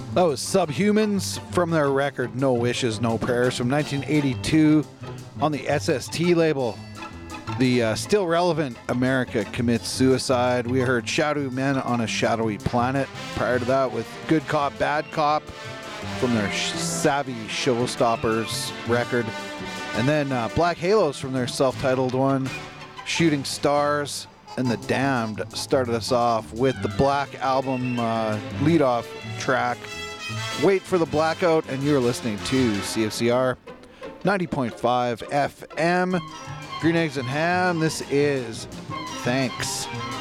That was Subhumans from their record No Wishes, No Prayers from 1982 on the SST label. The still relevant America Commits Suicide. We heard Shadowy Men on a Shadowy Planet. Prior to that with Good Cop, Bad Cop from their Savvy Showstoppers record. And then Black Halos from their self-titled one. Shooting Stars and The Damned started us off with the Black Album lead-off track. Wait for the Blackout, and you're listening to CFCR 90.5 FM. Green Eggs and Ham, this is Thanks.